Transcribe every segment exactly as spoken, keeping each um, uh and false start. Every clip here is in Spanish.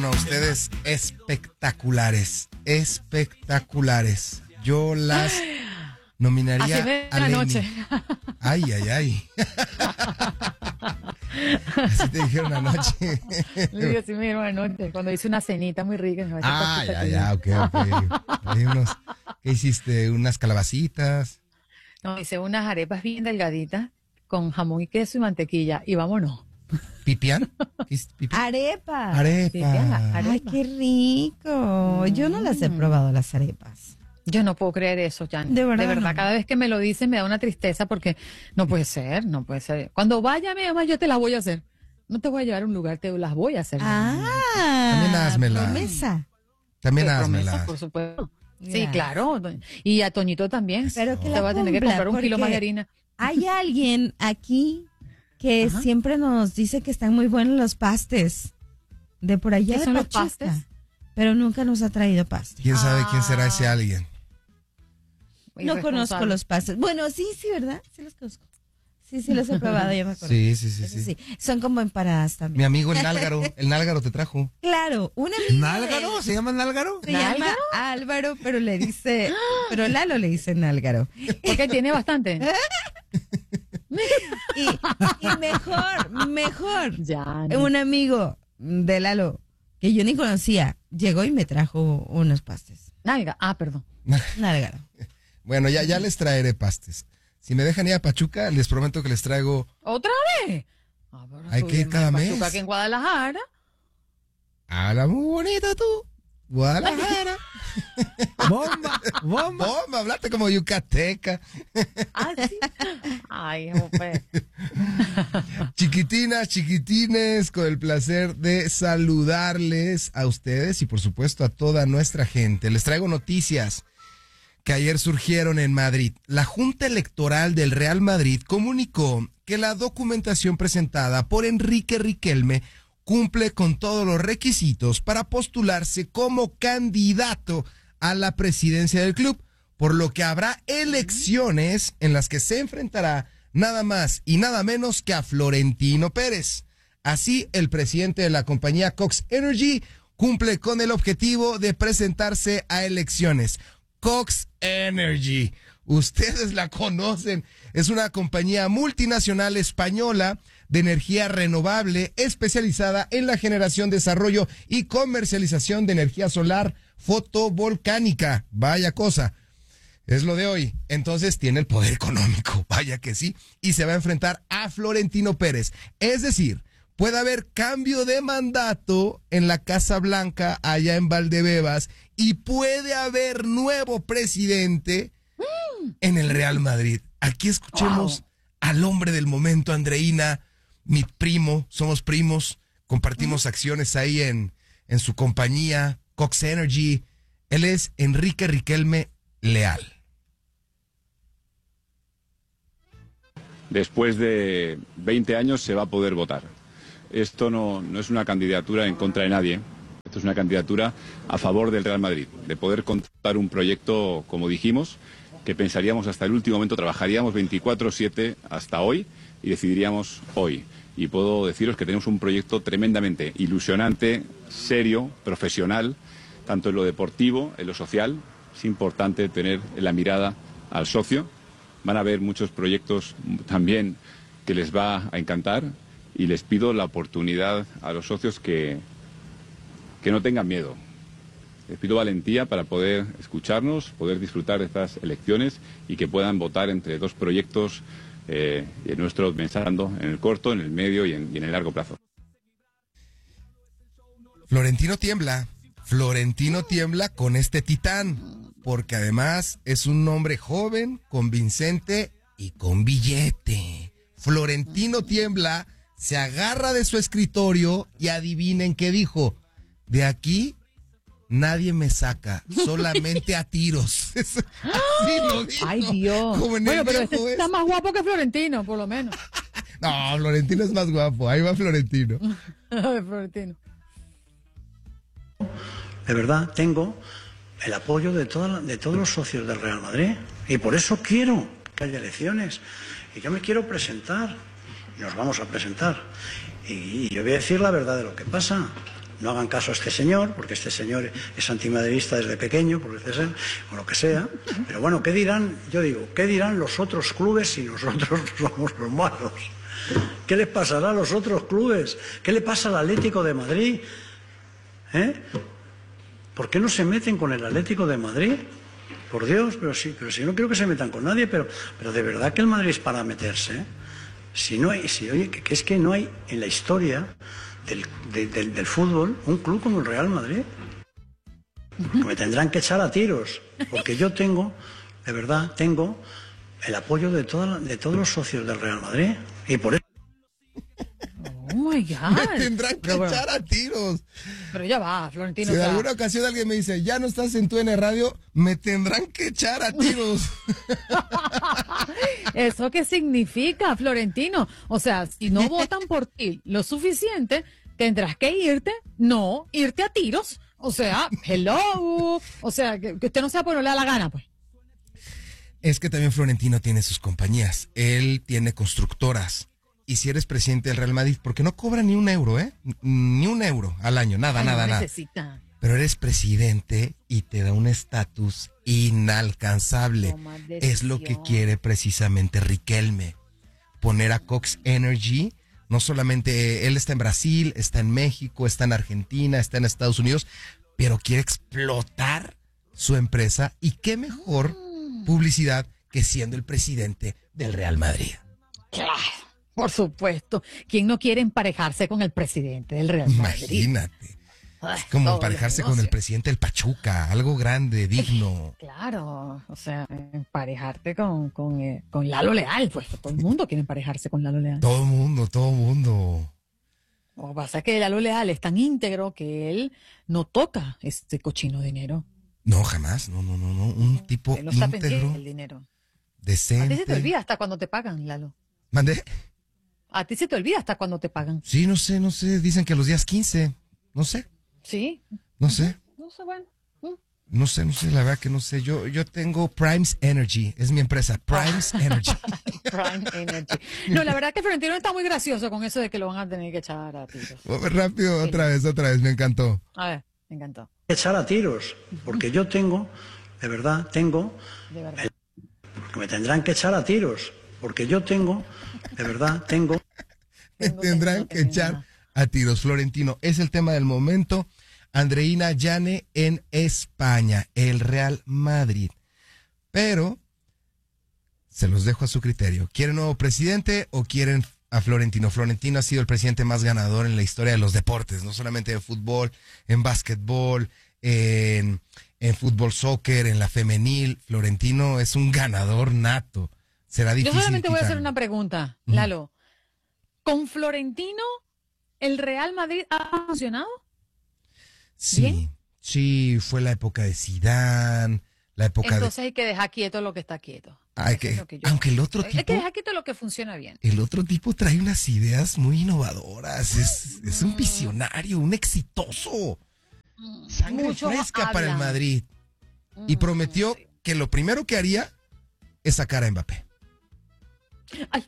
No, ustedes espectaculares, espectaculares. Yo las nominaría Así me a la Lenny. noche. Ay, ay, ay. Así te dijeron anoche. Sí, así me dijeron anoche, cuando hice una cenita muy rica. Me Ah, ya, ya, ok, ok. Hay unos, ¿qué hiciste? ¿Unas calabacitas? No, hice unas arepas bien delgaditas con jamón y queso y mantequilla. Y vámonos. ¿Pipián? ¿Qué es pipián? Arepa. Arepa. Pipián, arepa. Ay, qué rico. Yo no las he probado, las arepas. Yo no puedo creer eso, Jan. De verdad, De verdad, no. cada vez que me lo dicen me da una tristeza porque no puede ser, no puede ser. Cuando vaya, mi mamá, yo te las voy a hacer. No te voy a llevar a un lugar, te las voy a hacer. Ah, También házmelas. promesa. También De promesa, házmelas. por supuesto. Sí, Gracias. claro. Y a Toñito también. Pero que te la va a tener que cumpla, comprar un kilo porque más de harina. Hay alguien aquí que Ajá. siempre nos dice que están muy buenos los pastes de por allá ¿Qué de son los Pachuca, pastes? pero nunca nos ha traído pastes. ¿Quién sabe quién será Ah. ese alguien? No conozco Irresponsable. los pastes. Bueno, sí, sí, ¿verdad? Sí los conozco. Sí, sí los he probado, ya me acuerdo. Sí, sí, sí, Eso sí. sí. Son como empanadas Mi también. amigo el Nálgaro, el Nálgaro te trajo. Claro, un amigo ¿Nálgaro? ¿Se llama Nálgaro? se llama Álvaro, pero le dice, pero Lalo le dice Nálgaro. Porque tiene bastante. Y, y mejor, mejor, Ya. un amigo de Lalo que yo ni conocía llegó y me trajo unos pastes. Nalga. Ah, perdón. Nálgaro. Bueno, ya, ya les traeré pastes. Si me dejan ir a Pachuca, les prometo que les traigo. ¿Otra vez? Ah, pero Hay que ir subir cada más mes. Pachuca que en Guadalajara. Habla muy bonito tú, Guadalajara. Bomba, bomba. Bomba, hablaste como yucateca. Ah, sí. Ay, jope. Chiquitinas, chiquitines, con el placer de saludarles a ustedes y por supuesto a toda nuestra gente. Les traigo noticias que ayer surgieron en Madrid. La Junta Electoral del Real Madrid comunicó que la documentación presentada por Enrique Riquelme cumple con todos los requisitos para postularse como candidato a la presidencia del club, por lo que habrá elecciones en las que se enfrentará nada más y nada menos que a Florentino Pérez. Así, el presidente de la compañía Cox Energy cumple con el objetivo de presentarse a elecciones. Cox Energy, ustedes la conocen, es una compañía multinacional española de energía renovable especializada en la generación, desarrollo y comercialización de energía solar fotovolcánica. Vaya cosa, es lo de hoy. Entonces tiene el poder económico, vaya que sí, y se va a enfrentar a Florentino Pérez. Es decir, puede haber cambio de mandato en la Casa Blanca allá en Valdebebas y puede haber nuevo presidente en el Real Madrid. Aquí escuchemos Wow. al hombre del momento, Andreina, mi primo, somos primos, compartimos acciones ahí en, en su compañía, Cox Energy. Él es Enrique Riquelme Leal. Después de veinte años se va a poder votar. Esto no, no es una candidatura en contra de nadie, esto es una candidatura a favor del Real Madrid, de poder contar un proyecto, como dijimos, que pensaríamos hasta el último momento, trabajaríamos veinticuatro siete hasta hoy y decidiríamos hoy. Y puedo deciros que tenemos un proyecto tremendamente ilusionante, serio, profesional, tanto en lo deportivo, en lo social. Es importante tener en la mirada al socio. Van a haber muchos proyectos también que les va a encantar y les pido la oportunidad a los socios que, que no tengan miedo. Les pido valentía para poder escucharnos, poder disfrutar de estas elecciones y que puedan votar entre dos proyectos eh, y nuestro pensando en el corto, en el medio y en, y en el largo plazo. Florentino tiembla, Florentino tiembla con este titán, porque además es un hombre joven, convincente y con billete. Florentino tiembla, se agarra de su escritorio y adivinen qué dijo. De aquí nadie me saca, solamente a tiros. Así lo dijo. Ay, Dios. Como en Bueno, el pero viejo este está este. más guapo que Florentino, por lo menos. No, Florentino es más guapo, ahí va Florentino. Florentino. De verdad, tengo el apoyo de, toda la- de todos los socios del Real Madrid y por eso quiero que haya elecciones y yo me quiero presentar y nos vamos a presentar y, y yo voy a decir la verdad de lo que pasa. no hagan caso a este señor, porque este señor es antimadridista desde pequeño, por ser, o lo que sea. Pero bueno, ¿qué dirán? Yo digo, ¿qué dirán los otros clubes si nosotros somos los malos? ¿Qué les pasará a los otros clubes? ¿Qué le pasa al Atlético de Madrid? ¿Eh? ¿Por qué no se meten con el Atlético de Madrid? Por Dios, pero sí, pero si no quiero que se metan con nadie, pero, pero de verdad que el Madrid es para meterse, ¿eh? Si no hay, si oye, que, que es que no hay en la historia del, de, del, del fútbol un club como el Real Madrid. Que me tendrán que echar a tiros, porque yo tengo, de verdad, tengo el apoyo de, toda, de todos los socios del Real Madrid. Y por eso... Oh my God. Me tendrán que Pero, echar a tiros. Pero ya va, Florentino. Si en o sea, alguna ocasión alguien me dice, ya no estás en tu N Radio, me tendrán que echar a tiros. ¿Eso qué significa, Florentino? O sea, si no votan por ti lo suficiente, tendrás que irte, no, irte a tiros. O sea, hello. O sea, que, que usted no sea por no le da la gana, pues. Es que también Florentino tiene sus compañías. Él tiene constructoras. Y si eres presidente del Real Madrid, porque no cobra ni un euro, ¿eh? Ni un euro al año, nada, Ay, nada, no nada. necesita. Pero eres presidente y te da un estatus inalcanzable. Toma Es lo que decisión. quiere precisamente Riquelme. Poner a Cox Energy, no solamente él está en Brasil, está en México, está en Argentina, está en Estados Unidos, pero quiere explotar su empresa. Y qué mejor publicidad que siendo el presidente del Real Madrid. Claro, por supuesto. ¿Quién no quiere emparejarse con el presidente del Real Madrid? Imagínate. Ay, Es como todos emparejarse los con el negocios. presidente del Pachuca, algo grande, digno. Claro, o sea, emparejarte con, con, eh, con Lalo Leal, pues todo el mundo quiere emparejarse con Lalo Leal. Todo mundo, todo mundo. Lo que pasa es que Lalo Leal es tan íntegro que él no toca este cochino dinero. No, jamás, no, no, no, no. Un tipo Él no está pendiente íntegro, del dinero. A decente. ti se te olvida hasta cuando te pagan, Lalo. ¿Mandé? A ti se te olvida hasta cuando te pagan. Sí, no sé, no sé. Dicen que los días quince. No sé, Sí, no sé. no sé, bueno. mm. No sé, no sé, la verdad que no sé. Yo, yo tengo Primes Energy, es mi empresa, Primes Energy. Prime Energy. No, la verdad que Florentino está muy gracioso con eso de que lo van a tener que echar a tiros. Oh, rápido, otra vez, otra vez, me encantó. A ver, me encantó. echar a tiros, porque yo tengo, de verdad, tengo, De verdad. que me tendrán que echar a tiros, porque yo tengo, de verdad, tengo... Me Tengo, tendrán tengo, que tengo. echar a tiros. Florentino, es el tema del momento. Andreina Llane en España, el Real Madrid. Pero se los dejo a su criterio. ¿Quieren nuevo presidente o quieren a Florentino? Florentino ha sido el presidente más ganador en la historia de los deportes, no solamente de fútbol, en básquetbol, en, en fútbol soccer, en la femenil. Florentino es un ganador nato. Será Yo difícil solamente voy a hacer quitarlo. una pregunta, Ujú. Lalo. ¿Con Florentino el Real Madrid ha funcionado? Sí, ¿Bien? sí, fue la época de Zidane, la época Entonces hay que dejar quieto lo que está quieto. de... Hay Eso es que, lo que yo- aunque el otro Hay que tipo, dejar quieto lo que funciona bien. el otro tipo trae unas ideas muy innovadoras, es, es un visionario, un exitoso. Sangre Muchos fresca para el hablan. Madrid. Y Mm, prometió sí. que lo primero que haría es sacar a Mbappé. Ay.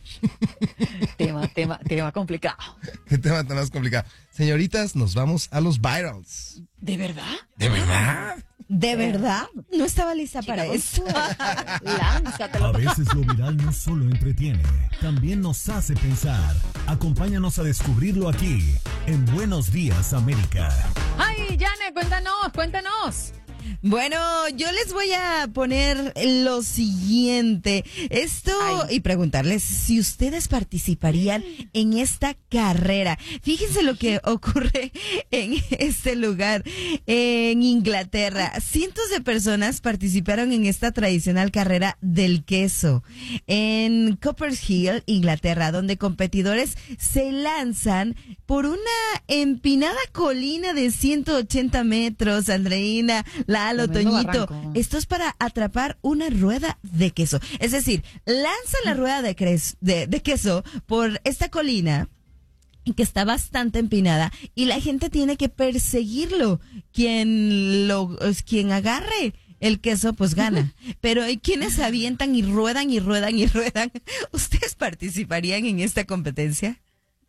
tema, tema, tema complicado. Qué tema tan más complicado. Señoritas, nos vamos a los virals. ¿De verdad? ¿De verdad? ¿De verdad? No estaba lista para eso. Lánzatelo. A veces lo viral no solo entretiene, también nos hace pensar. Acompáñanos a descubrirlo aquí, en Buenos Días América. Ay, Yane, cuéntanos, cuéntanos. Bueno, yo les voy a poner lo siguiente. Esto Ay. y preguntarles si ustedes participarían en esta carrera. Fíjense lo que ocurre en este lugar, en Inglaterra. Cientos de personas participaron en esta tradicional carrera del queso en Copperhill, Inglaterra, donde competidores se lanzan por una empinada colina de ciento ochenta metros, Andreina, Lalo, Tremendo Toñito. barranco. Esto es para atrapar una rueda de queso. Es decir, lanzan la rueda de, cres- de, de queso por esta colina que está bastante empinada y la gente tiene que perseguirlo. Quien lo, quien agarre el queso, pues gana. Pero hay quienes se avientan y ruedan y ruedan y ruedan. ¿Ustedes participarían en esta competencia?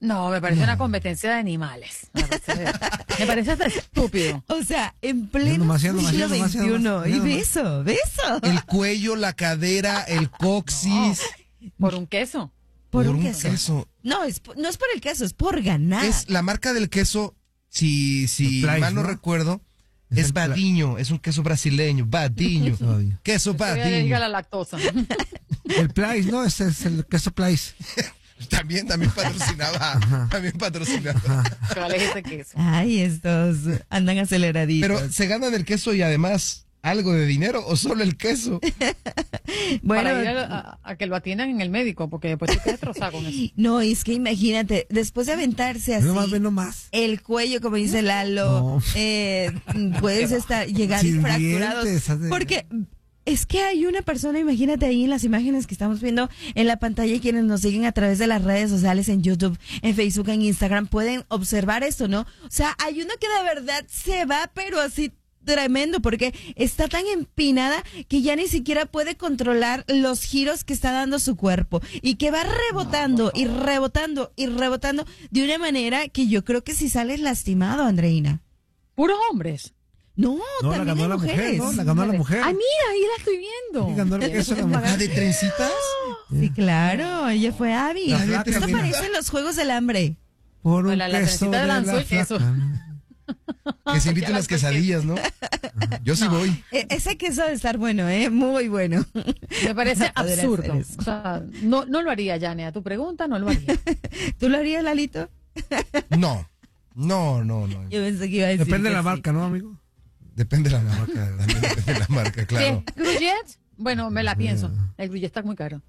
No, me parece una competencia de animales. Me parece, me parece hasta estúpido. O sea, en pleno Demasiado, siglo demasiado, demasiado, veintiuno. Y demasiado. beso, beso. El cuello, la cadera, el coxis. Por un queso. Por, por un, un queso. queso. No, es, no es por el queso, es por ganar. Es la marca del queso, si, si El Plais, mal no, ¿no? recuerdo, Es es el Pla- Badiño, es un queso brasileño, Badiño. Todavía. Queso Diga Badiño. la lactosa. El Plais, ¿no? Ese es el queso Plais. También, también patrocinaba, también patrocinaba. ¿Cuál es ese queso? Ay, estos andan aceleraditos. Pero ¿se gana del queso y además algo de dinero o solo el queso? bueno, Para ir a, a- a que lo atiendan en el médico, porque después te quedas destrozado con eso. no, es que imagínate, después de aventarse así, No más, ve nomás. el cuello, como dice Lalo, No. eh, puedes estar, llegar Sin fracturados. dientes, hace- Porque es que hay una persona, imagínate ahí en las imágenes que estamos viendo en la pantalla y quienes nos siguen a través de las redes sociales, en YouTube, en Facebook, en Instagram, pueden observar esto, ¿no? O sea, hay uno que de verdad se va, pero así tremendo, porque está tan empinada que ya ni siquiera puede controlar los giros que está dando su cuerpo y que va rebotando y rebotando y rebotando de una manera que yo creo que si sales lastimado, Andreina. Puros hombres. No, No, la también ganó hay la mujer, mujeres. ¿no? La ganó la mujer. Ay, mira, ahí la estoy viendo. Sí, ganó el queso la mujer. ¿Ah, de trencitas? Sí, claro, ella fue Abby. La Esto flaca también. parece los Juegos del Hambre. Por un La- la queso trencita de de la lanzo y queso. flaca. Que se inviten Ya las la saqué. quesadillas, ¿no? Yo sí voy. E- ese queso debe estar bueno, ¿eh? Muy bueno. Me parece No poder absurdo. hacer eso. O sea, no, no lo haría, Yane. A tu pregunta, no lo haría. ¿Tú lo harías, Lalito? No, no, no, no. Yo pensé que iba a decir Depende de que la sí. marca, ¿no, amigo? Depende de la marca, también depende de la marca, claro. ¿Qué? ¿Gruyet? Bueno, me la pienso. El Gruyet está muy caro.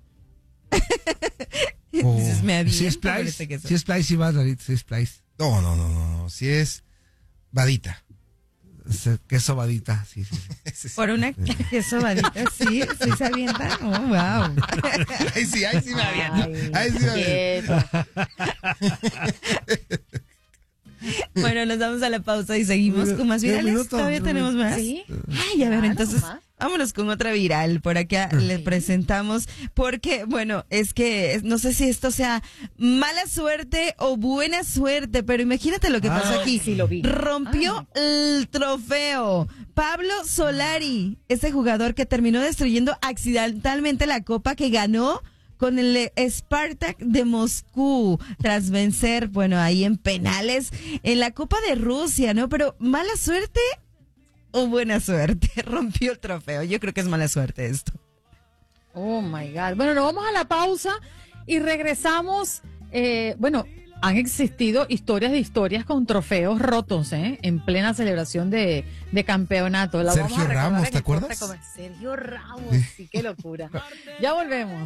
Oh. Dices, me Si es aviento por Plais, este queso. si es Plais, sí vas, David, si es Plais. No, no, no, no, no. Si es vadita. Es el queso vadita, sí, sí. sí. Ese sí. Por una queso vadita, sí, sí se avienta. Oh, wow. Ahí sí, ahí sí me aviento. Ay, Ahí sí me aviento. quieto. Bueno, nos vamos a la pausa y seguimos con más Diez virales. minutos, ¿Todavía diez tenemos más? Sí. Ay, a ver, Claro, entonces más. vámonos con otra viral. Por acá le presentamos porque, bueno, es que no sé si esto sea mala suerte o buena suerte, pero imagínate lo que Ah, pasó aquí. sí lo vi. Rompió el trofeo. Pablo Solari, ese jugador que terminó destruyendo accidentalmente la copa que ganó con el Spartak de Moscú, tras vencer, bueno, ahí en penales en la Copa de Rusia, ¿no? Pero mala suerte o buena suerte, rompió el trofeo. Yo creo que es mala suerte esto. Oh my God. Bueno, nos vamos a la pausa y regresamos. Eh, bueno, han existido historias de historias con trofeos rotos, ¿eh? En plena celebración de, de campeonato. La Sergio vamos a recordar Ramos, en ¿te el corte acuerdas? comer- Sergio Ramos, sí, qué locura. Ya volvemos.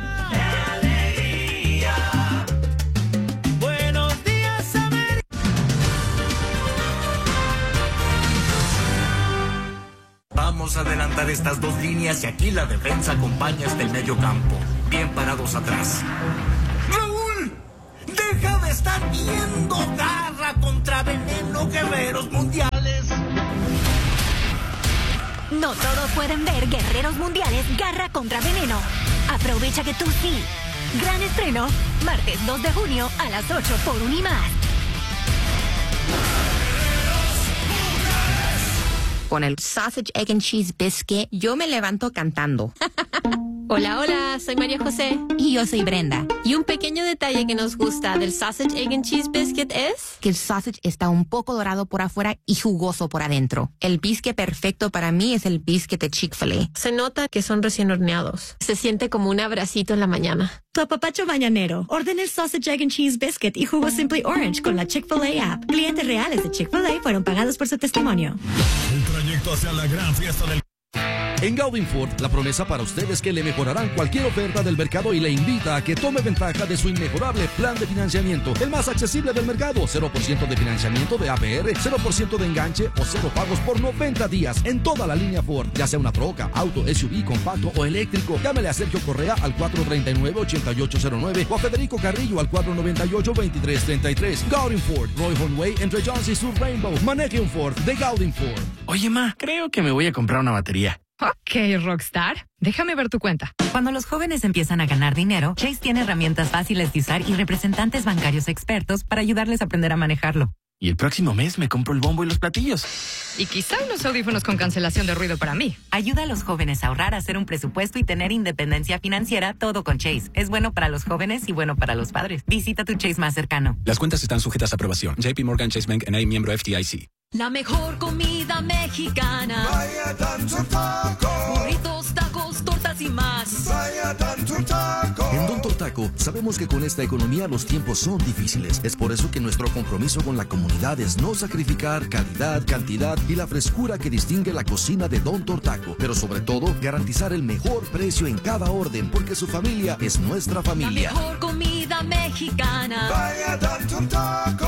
Buenos días, América. Vamos a adelantar estas dos líneas y aquí la defensa acompaña hasta el medio campo. Bien parados atrás. ¡Raúl! ¡Deja de estar viendo Garra contra Veneno, guerreros mundiales! No todos pueden ver Guerreros Mundiales Garra contra Veneno. Aprovecha que tú sí. Gran estreno, martes dos de junio a las ocho por Unimás. Con el Sausage, Egg and Cheese Biscuit, yo me levanto cantando. Hola, hola, soy María José. Y yo soy Brenda. Y un pequeño detalle que nos gusta del Sausage, Egg and Cheese Biscuit es... Que el sausage está un poco dorado por afuera y jugoso por adentro. El biscuit perfecto para mí es el biscuit de Chick-fil-A. Se nota que son recién horneados. Se siente como un abracito en la mañana. Tu apapacho mañanero. Ordena el Sausage, Egg and Cheese Biscuit y jugo Simply Orange con la Chick-fil-A app. Clientes reales de Chick-fil-A fueron pagados por su testimonio. El trayecto hacia la gran fiesta del... En Gaudin Ford, la promesa para usted es que le mejorarán cualquier oferta del mercado y le invita a que tome ventaja de su inmejorable plan de financiamiento, el más accesible del mercado, cero por ciento de financiamiento de A P R, cero por ciento de enganche o cero pagos por noventa días en toda la línea Ford, ya sea una troca, auto, S U V, compacto o eléctrico. Llámele a Sergio Correa al cuatro tres nueve, ocho ocho cero nueve o a Federico Carrillo al cuatro nueve ocho, dos tres tres tres. Gaudin Ford, Roy Way entre Jones y Sur Rainbow. Maneje un Ford de Gaudin Ford. Oye, ma, creo que me voy a comprar una batería. Ok, Rockstar, déjame ver tu cuenta. Cuando los jóvenes empiezan a ganar dinero, Chase tiene herramientas fáciles de usar y representantes bancarios expertos para ayudarles a aprender a manejarlo. Y el próximo mes me compro el bombo y los platillos. Y quizá unos audífonos con cancelación de ruido para mí. Ayuda a los jóvenes a ahorrar, hacer un presupuesto y tener independencia financiera, todo con Chase. Es bueno para los jóvenes y bueno para los padres. Visita tu Chase más cercano. Las cuentas están sujetas a aprobación. J P Morgan Chase Bank N A, miembro F D I C. La mejor comida mexicana. Vaya tanto taco. Burritos, tacos, tortas y más. Vaya tanto taco. En Don Tortaco sabemos que con esta economía los tiempos son difíciles. Es por eso que nuestro compromiso con la comunidad es no sacrificar calidad, cantidad y la frescura que distingue la cocina de Don Tortaco. Pero sobre todo, garantizar el mejor precio en cada orden, porque su familia es nuestra familia. La mejor comida mexicana. Vaya tanto taco.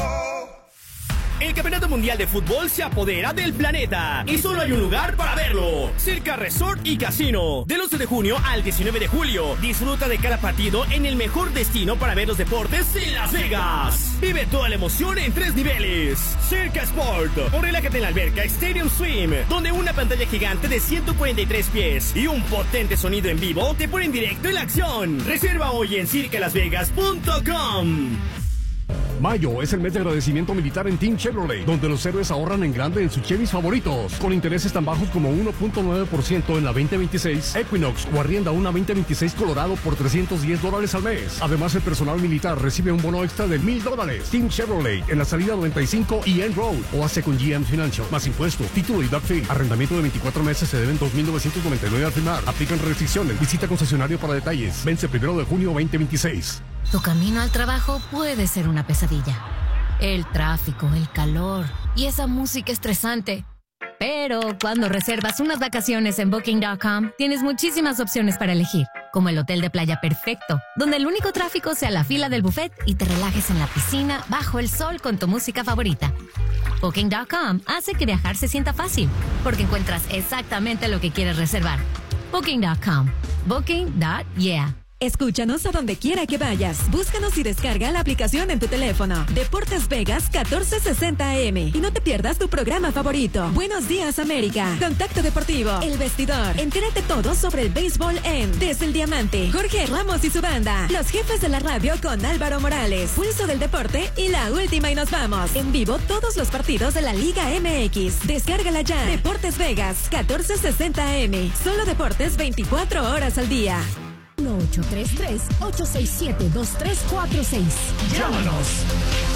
El Campeonato Mundial de Fútbol se apodera del planeta y solo hay un lugar para verlo: Circa Resort y Casino. Del once de junio al diecinueve de julio, disfruta de cada partido en el mejor destino para ver los deportes en Las Vegas. Vive toda la emoción en tres niveles: Circa Sport, o relájate en la alberca Stadium Swim, donde una pantalla gigante de ciento cuarenta y tres pies y un potente sonido en vivo te ponen directo en la acción. Reserva hoy en circa las vegas punto com. Mayo es el mes de agradecimiento militar en Team Chevrolet, donde los héroes ahorran en grande en sus Chevys favoritos, con intereses tan bajos como uno punto nueve por ciento en la veinte veintiséis Equinox o arrienda una veinte veintiséis Colorado por trescientos diez dólares al mes. Además, el personal militar recibe un bono extra de mil dólares. Team Chevrolet en la salida noventa y cinco y End Road, o hace con G M Financial. Más impuestos, título y doc fee. Arrendamiento de veinticuatro meses se deben dos mil novecientos noventa y nueve al firmar. Aplican restricciones. Visita concesionario para detalles. Vence primero de junio veinte veintiséis. Tu camino al trabajo puede ser una pesadilla. El tráfico, el calor y esa música estresante. Pero cuando reservas unas vacaciones en Booking punto com, tienes muchísimas opciones para elegir, como el hotel de playa perfecto, donde el único tráfico sea la fila del buffet y te relajes en la piscina bajo el sol con tu música favorita. Booking punto com hace que viajar se sienta fácil, porque encuentras exactamente lo que quieres reservar. Booking punto com. Booking punto yeah. Escúchanos a donde quiera que vayas. Búscanos y descarga la aplicación en tu teléfono. Deportes Vegas catorce sesenta A M. Y no te pierdas tu programa favorito. Buenos Días América. Contacto Deportivo. El Vestidor. Entérate todo sobre el béisbol en Desde el Diamante. Jorge Ramos y su banda. Los Jefes de la Radio con Álvaro Morales. Pulso del Deporte y La Última y Nos Vamos. En vivo todos los partidos de la Liga M X. Descárgala ya. Deportes Vegas catorce sesenta A M. Solo deportes veinticuatro horas al día. uno ocho tres tres, ocho seis siete, dos tres cuatro seis. Llámanos.